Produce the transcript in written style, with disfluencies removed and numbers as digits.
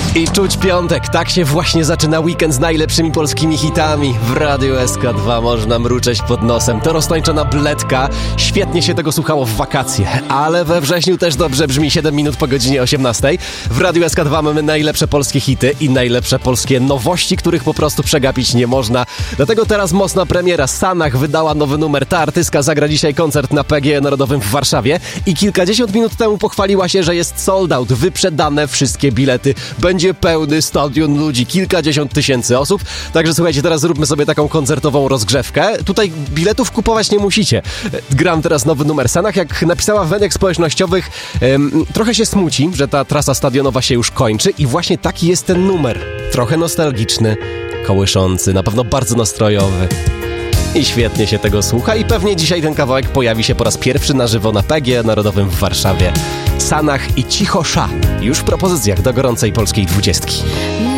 I czuć piątek, tak się właśnie zaczyna weekend z najlepszymi polskimi hitami. W Radiu SK2 można mruczeć pod nosem. To roztańczona bledka. Świetnie się tego słuchało w wakacje, ale we wrześniu też dobrze brzmi 7 minut po godzinie 18. W Radiu SK2 mamy najlepsze polskie hity i najlepsze polskie nowości, których po prostu przegapić nie można. Dlatego teraz mocna premiera. Sanach wydała nowy numer. Ta artystka zagra dzisiaj koncert na PGE Narodowym w Warszawie i kilkadziesiąt minut temu pochwaliła się, że jest sold out, wyprzedane wszystkie bilety. Będzie pełny stadion ludzi, kilkadziesiąt tysięcy osób. Także słuchajcie, teraz zróbmy sobie taką koncertową rozgrzewkę. Tutaj biletów kupować nie musicie. Gram teraz nowy numer. Sanach, jak napisała w mediach społecznościowych, trochę się smuci, że ta trasa stadionowa się już kończy i właśnie taki jest ten numer. Trochę nostalgiczny, kołyszący, na pewno bardzo nastrojowy. I świetnie się tego słucha i pewnie dzisiaj ten kawałek pojawi się po raz pierwszy na żywo na PGE Narodowym w Warszawie. Sanach i Cicho Sza. Już w propozycjach do gorącej polskiej 20.